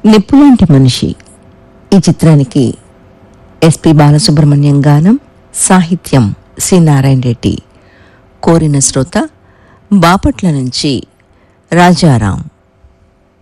నిప్పులాంటి మనిషి ఈ చిత్రానికి ఎస్పి బాలసుబ్రహ్మణ్యం గానం, సాహిత్యం సి నారాయణ రెడ్డి. కోరిన శ్రోత బాపట్ల నుంచి రాజారాం.